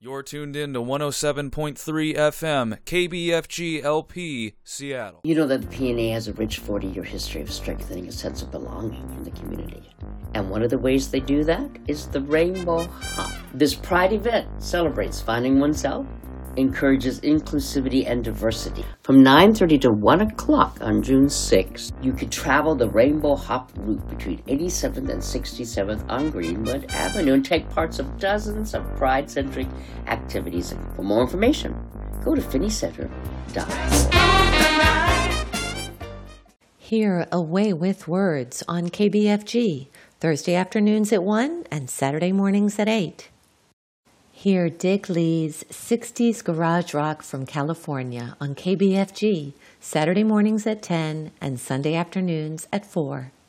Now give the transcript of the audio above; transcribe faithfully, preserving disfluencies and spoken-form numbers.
You're tuned in to one oh seven point three F M, K B F G L P, Seattle. You know that the P N A has a rich forty-year history of strengthening a sense of belonging in the community. And one of the ways they do that is the Rainbow Hop. This Pride event celebrates finding oneself, encourages inclusivity and diversity. From nine thirty to one o'clock on June sixth, you could travel the Rainbow Hop route between eighty-seventh and sixty-seventh on Greenwood Avenue and take parts of dozens of Pride-centric activities. For more information, go to finney center dot org. Hear Away with Words on K B F G, Thursday afternoons at one and Saturday mornings at eight. Hear Dick Lee's sixties Garage Rock from California on K B F G, Saturday mornings at ten and Sunday afternoons at four.